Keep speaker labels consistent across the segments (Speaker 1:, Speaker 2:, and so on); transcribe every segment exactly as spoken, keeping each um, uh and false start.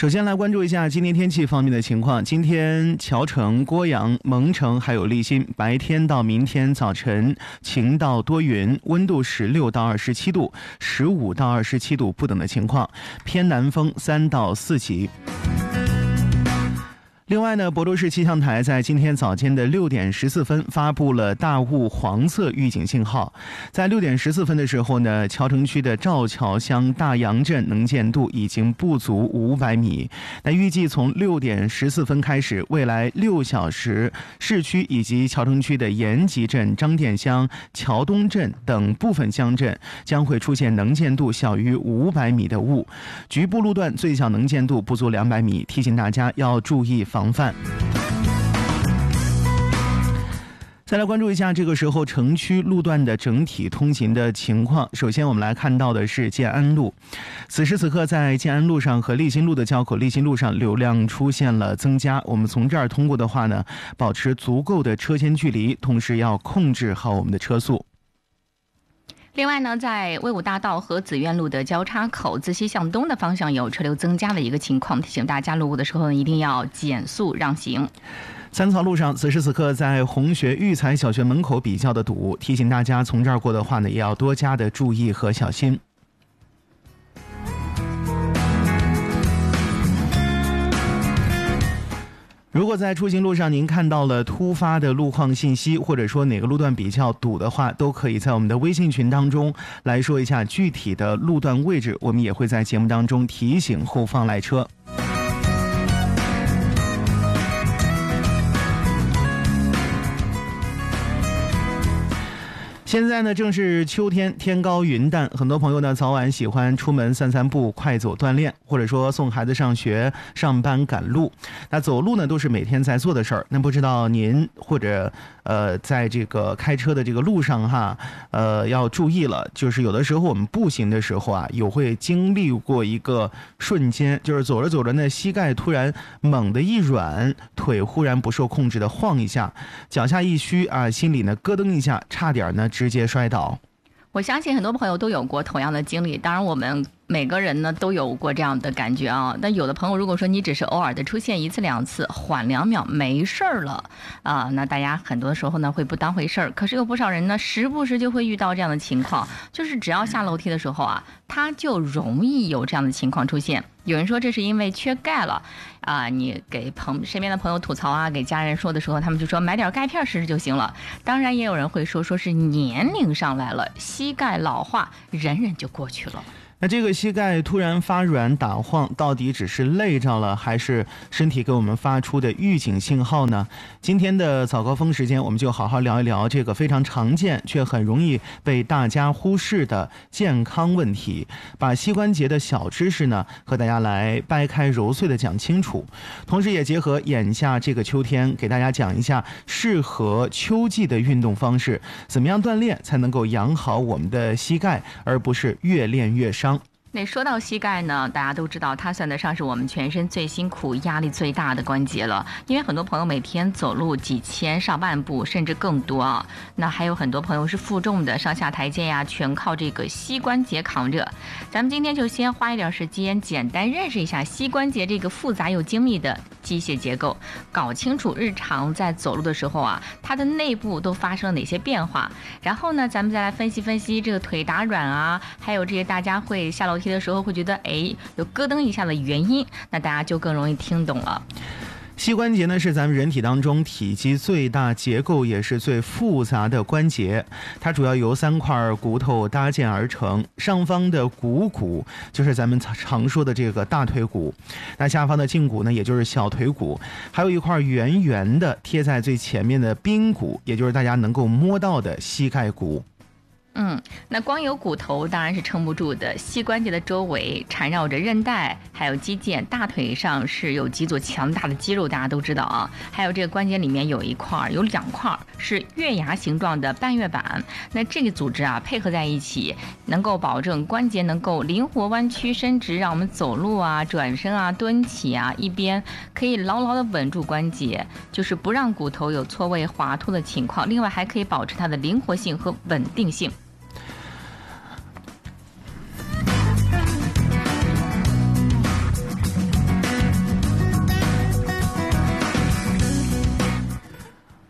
Speaker 1: 首先来关注一下今天天气方面的情况。今天桥城、郭阳、蒙城还有利辛，白天到明天早晨晴到多云，温度十六到二十七度，十五到二十七度不等的情况，偏南风三到四级。另外呢，亳州市气象台在今天早间的六点十四分发布了大雾黄色预警信号。在六点十四分的时候呢，桥城区的赵桥乡大杨镇能见度已经不足五百米。那预计从六点十四分开始，未来六小时，市区以及桥城区的延吉镇、张店乡、桥东镇等部分乡镇将会出现能见度小于五百米的雾，局部路段最小能见度不足两百米，提醒大家要注意防范。再来关注一下这个时候城区路段的整体通行的情况。首先我们来看到的是建安路，此时此刻在建安路上和立新路的交口，立新路上流量出现了增加，我们从这儿通过的话呢，保持足够的车间距离，同时要控制好我们的车速。
Speaker 2: 另外呢，在魏武大道和紫苑路的交叉口，自西向东的方向有车流增加的一个情况，提醒大家路过的时候呢，一定要减速让行。
Speaker 1: 三草路上，此时此刻在红学育才小学门口比较的堵，提醒大家从这儿过的话呢，也要多加的注意和小心。如果在出行路上您看到了突发的路况信息，或者说哪个路段比较堵的话，都可以在我们的微信群当中来说一下具体的路段位置，我们也会在节目当中提醒后方来车。现在呢正是秋天，天高云淡，很多朋友呢早晚喜欢出门散散步、快走锻炼，或者说送孩子上学、上班赶路。那走路呢都是每天在做的事儿。那不知道您或者呃在这个开车的这个路上哈，呃要注意了，就是有的时候我们步行的时候啊，有会经历过一个瞬间，就是走着走着呢，膝盖突然猛地一软，腿忽然不受控制的晃一下，脚下一虚啊，心里呢咯噔一下，差点呢直接摔倒。
Speaker 2: 我相信很多朋友都有过同样的经历，当然我们每个人呢都有过这样的感觉啊。但有的朋友如果说你只是偶尔的出现一次两次，缓两秒没事儿了啊，那大家很多时候呢会不当回事儿。可是有不少人呢时不时就会遇到这样的情况，就是只要下楼梯的时候啊，他就容易有这样的情况出现。有人说这是因为缺钙了啊，你给朋身边的朋友吐槽啊，给家人说的时候，他们就说买点钙片试试就行了。当然也有人会说说是年龄上来了，膝盖老化，忍忍就过去了。
Speaker 1: 那这个膝盖突然发软打晃，到底只是累着了，还是身体给我们发出的预警信号呢？今天的早高峰时间，我们就好好聊一聊这个非常常见却很容易被大家忽视的健康问题，把膝关节的小知识呢和大家来掰开揉碎的讲清楚，同时也结合眼下这个秋天，给大家讲一下适合秋季的运动方式，怎么样锻炼才能够养好我们的膝盖，而不是越练越伤。
Speaker 2: 那说到膝盖呢，大家都知道它算得上是我们全身最辛苦、压力最大的关节了。因为很多朋友每天走路几千上万步，甚至更多啊。那还有很多朋友是负重的，上下台阶呀，全靠这个膝关节扛着。咱们今天就先花一点时间，简单认识一下膝关节这个复杂又精密的机械结构，搞清楚日常在走路的时候啊，它的内部都发生了哪些变化。然后呢，咱们再来分析分析这个腿打软啊，还有这些大家会下楼梯的时候会觉得哎有咯噔一下的原因，那大家就更容易听懂了。
Speaker 1: 膝关节呢是咱们人体当中体积最大、结构也是最复杂的关节，它主要由三块骨头搭建而成。上方的股骨就是咱们常说的这个大腿骨，那下方的胫骨呢也就是小腿骨，还有一块圆圆的贴在最前面的髌骨，也就是大家能够摸到的膝盖骨。
Speaker 2: 嗯，那光有骨头当然是撑不住的，膝关节的周围缠绕着韧带，还有肌腱，大腿上是有几组强大的肌肉，大家都知道啊。还有这个关节里面有一块，有两块是月牙形状的半月板，那这个组织啊配合在一起，能够保证关节能够灵活弯曲伸直，让我们走路啊、转身啊、蹲起啊，一边可以牢牢的稳住关节，就是不让骨头有错位滑脱的情况，另外还可以保持它的灵活性和稳定性。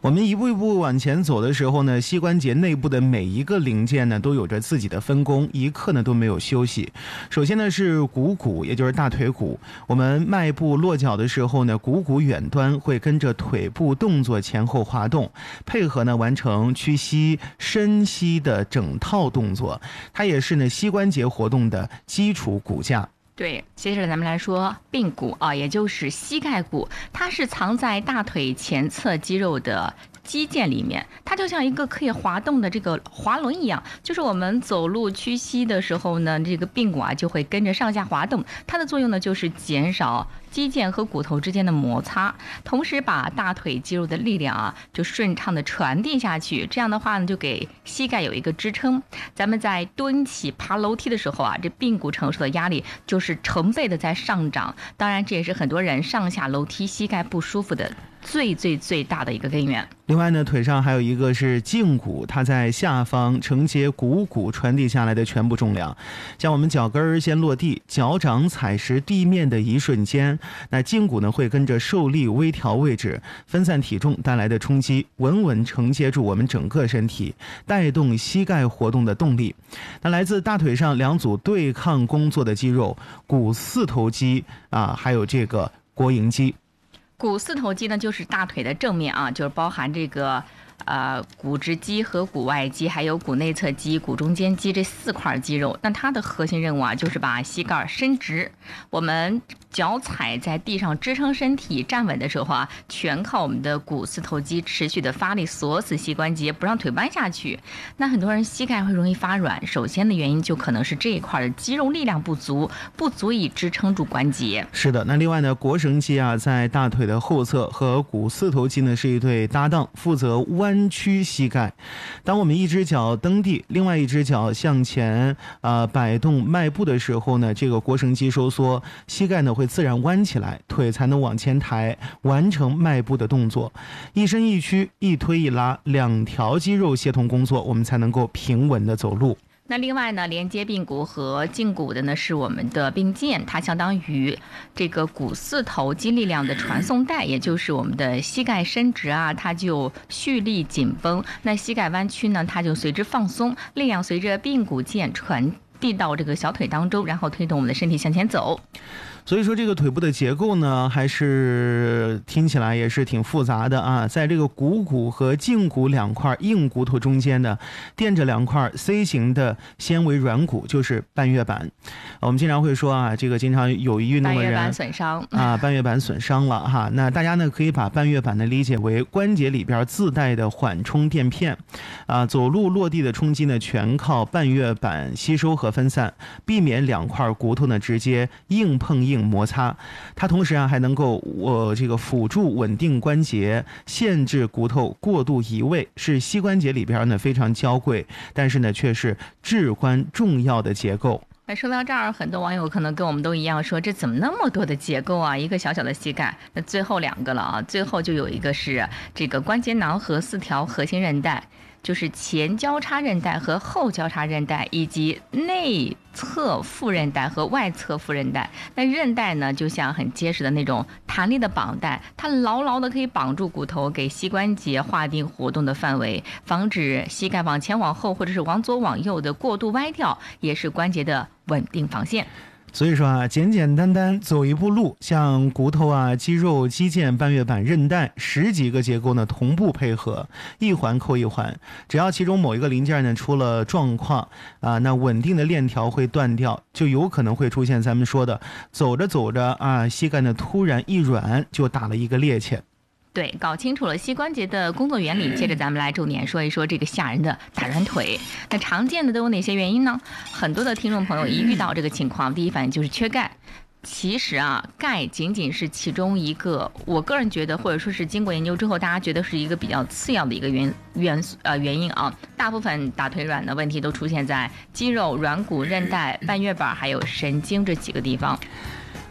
Speaker 1: 我们一步一步往前走的时候呢，膝关节内部的每一个零件呢都有着自己的分工，一刻呢都没有休息。首先呢是股骨，也就是大腿骨。我们迈步落脚的时候呢，股骨远端会跟着腿部动作前后滑动，配合呢完成屈膝、伸膝的整套动作。它也是呢膝关节活动的基础骨架。
Speaker 2: 对，接着咱们来说髌骨啊，也就是膝盖骨，它是藏在大腿前侧肌肉的肌腱里面，它就像一个可以滑动的这个滑轮一样，就是我们走路屈膝的时候呢，这个髌骨啊就会跟着上下滑动，它的作用呢就是减少肌腱和骨头之间的摩擦，同时把大腿肌肉的力量啊就顺畅的传递下去，这样的话呢就给膝盖有一个支撑。咱们在蹲起爬楼梯的时候啊，这髌骨承受的压力就是成倍的在上涨，当然这也是很多人上下楼梯膝盖不舒服的最最最大的一个根源。
Speaker 1: 另外呢，腿上还有一个是胫骨，它在下方承接股骨传递下来的全部重量。像我们脚跟儿先落地，脚掌踩实地面的一瞬间，那胫骨呢会跟着受力微调位置，分散体重带来的冲击，稳稳承接住我们整个身体，带动膝盖活动的动力。那来自大腿上两组对抗工作的肌肉，股四头肌啊，还有这个腘营肌。
Speaker 2: 股四头肌呢，就是大腿的正面啊，就是包含这个呃股直肌和股外肌，还有股内侧肌、股中间肌这四块肌肉。那它的核心任务啊，就是把膝盖伸直。我们脚踩在地上支撑身体站稳的时候啊，全靠我们的股四头肌持续的发力锁死膝关节，不让腿弯下去。那很多人膝盖会容易发软，首先的原因就可能是这一块的肌肉力量不足，不足以支撑住关节。
Speaker 1: 是的，那另外呢，腘绳肌啊，在大腿的后侧和股四头肌呢是一对搭档，负责弯曲膝盖。当我们一只脚蹬地，另外一只脚向前啊、呃、摆动迈步的时候呢，这个腘绳肌收缩，膝盖呢会自然弯起来，腿才能往前抬，完成迈步的动作。一伸一屈，一推一拉，两条肌肉协同工作，我们才能够平稳的走路。
Speaker 2: 那另外呢，连接髌骨和胫骨的呢是我们的髌腱，它相当于这个股四头肌力量的传送带，也就是我们的膝盖伸直啊，它就蓄力紧绷；那膝盖弯曲呢，它就随之放松，力量随着髌骨腱传递到这个小腿当中，然后推动我们的身体向前走。
Speaker 1: 所以说这个腿部的结构呢，还是听起来也是挺复杂的啊。在这个股骨和胫骨两块硬骨头中间呢，垫着两块 C 型的纤维软骨，就是半月板。我们经常会说啊，这个经常有一运动的人
Speaker 2: 半月板损伤
Speaker 1: 啊，半月板损伤了哈。那大家呢可以把半月板呢理解为关节里边自带的缓冲垫片啊，走路落地的冲击呢全靠半月板吸收和分散，避免两块骨头呢直接硬碰硬摩擦。它同时啊还能够我、呃、这个辅助稳定关节，限制骨头过度移位，是膝关节里边呢非常娇贵，但是呢却是至关重要的结构。
Speaker 2: 那说到这儿，很多网友可能跟我们都一样说，这怎么那么多的结构啊？一个小小的膝盖，那最后两个了啊，最后就有一个是这个关节囊和四条核心韧带，就是前交叉韧带和后交叉韧带，以及内侧副韧带和外侧副韧带。那韧带呢，就像很结实的那种弹力的绑带，它牢牢的可以绑住骨头，给膝关节划定活动的范围，防止膝盖往前往后或者是往左往右的过度歪掉，也是关节的稳定防线。
Speaker 1: 所以说啊，简简单单走一步路，像骨头啊、肌肉、肌腱、半月板、韧带十几个结构呢同步配合，一环扣一环，只要其中某一个零件呢出了状况啊，那稳定的链条会断掉，就有可能会出现咱们说的走着走着啊，膝盖呢突然一软就打了一个趔趄。
Speaker 2: 对，搞清楚了膝关节的工作原理，接着咱们来重点说一说这个吓人的大软腿。那常见的都有哪些原因呢？很多的听众朋友一遇到这个情况，第一反应就是缺钙。其实啊，钙仅仅是其中一个，我个人觉得，或者说是经过研究之后，大家觉得是一个比较次要的一个原原呃原因啊。大部分大腿软的问题都出现在肌肉、软骨、韧带、半月板还有神经这几个地方。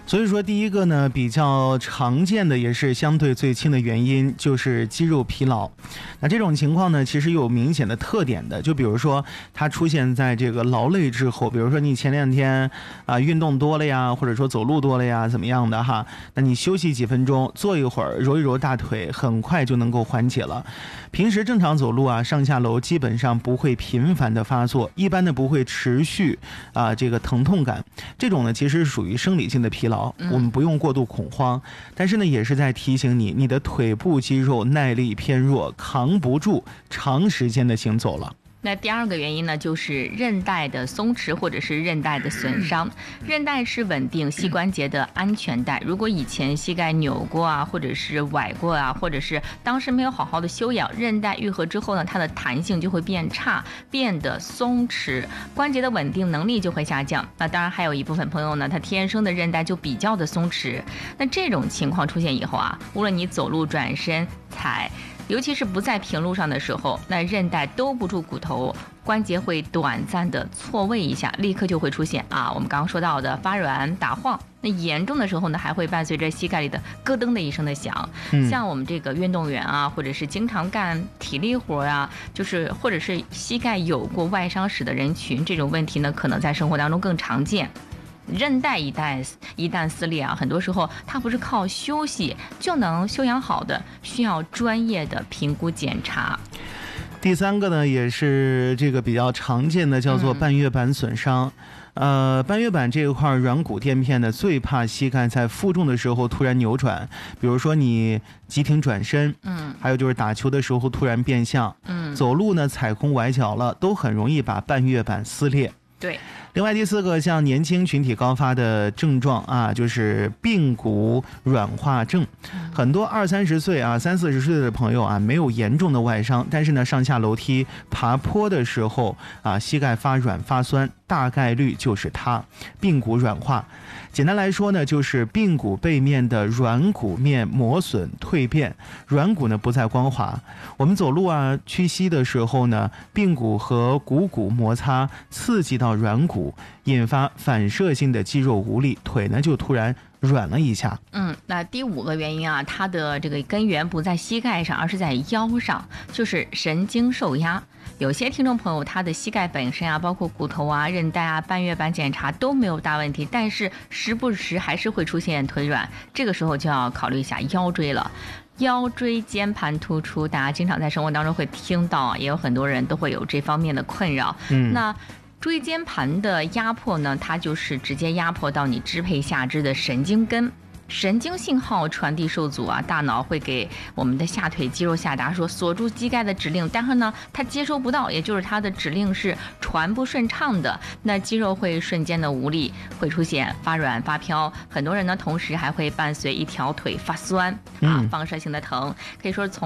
Speaker 1: 所以说，第一个呢，比较常见的也是相对最轻的原因，就是肌肉疲劳。那这种情况呢，其实有明显的特点的，就比如说它出现在这个劳累之后，比如说你前两天啊、呃、运动多了呀，或者说走路多了呀，怎么样的哈？那你休息几分钟，坐一会儿，揉一揉大腿，很快就能够缓解了。平时正常走路啊，上下楼基本上不会频繁的发作，一般的不会持续啊、呃、这个疼痛感。这种呢，其实是属于生理性的疲劳。我们不用过度恐慌，但是呢，也是在提醒你，你的腿部肌肉耐力偏弱，扛不住长时间的行走了。
Speaker 2: 那第二个原因呢，就是韧带的松弛或者是韧带的损伤。韧带是稳定膝关节的安全带，如果以前膝盖扭过啊，或者是崴过啊，或者是当时没有好好的休养，韧带愈合之后呢，它的弹性就会变差，变得松弛，关节的稳定能力就会下降。那当然还有一部分朋友呢，他天生的韧带就比较的松弛。那这种情况出现以后啊，无论你走路、转身、踩，尤其是不在平路上的时候，那韧带兜不住骨头，关节会短暂的错位一下，立刻就会出现啊，我们刚刚说到的发软打晃。那严重的时候呢，还会伴随着膝盖里的咯噔的一声的响。嗯、像我们这个运动员啊，或者是经常干体力活啊，就是或者是膝盖有过外伤史的人群，这种问题呢，可能在生活当中更常见。韧带一旦一旦撕裂啊，很多时候它不是靠休息就能休养好的，需要专业的评估检查。
Speaker 1: 第三个呢，也是这个比较常见的，叫做半月板损伤。嗯、呃，半月板这一块软骨垫片呢，最怕膝盖在负重的时候突然扭转，比如说你急停转身，嗯，还有就是打球的时候突然变向，嗯，走路呢踩空崴脚了，都很容易把半月板撕裂。
Speaker 2: 对。
Speaker 1: 另外第四个，像年轻群体高发的症状啊，就是髌骨软化症。很多二三十岁啊、三四十岁的朋友啊，没有严重的外伤，但是呢，上下楼梯、爬坡的时候啊，膝盖发软发酸，大概率就是它髌骨软化。简单来说呢，就是髌骨背面的软骨面磨损蜕变，软骨呢不再光滑。我们走路啊、屈膝的时候呢，髌骨和股骨摩擦，刺激到软骨，引发反射性的肌肉无力，腿呢就突然软了一下。
Speaker 2: 嗯，那第五个原因啊，它的这个根源不在膝盖上，而是在腰上，就是神经受压。有些听众朋友他的膝盖本身啊，包括骨头啊、韧带啊、半月板检查都没有大问题，但是时不时还是会出现腿软，这个时候就要考虑一下腰椎了。腰椎间盘突出，大家经常在生活当中会听到，也有很多人都会有这方面的困扰。嗯，那椎间盘的压迫呢，它就是直接压迫到你支配下肢的神经根。神经信号传递受阻啊，大脑会给我们的下腿肌肉下达说锁住膝盖的指令，但是呢，它接收不到，也就是它的指令是传不顺畅的，那肌肉会瞬间的无力，会出现发软发飘。很多人呢，同时还会伴随一条腿发酸啊，放射性的疼，可以说从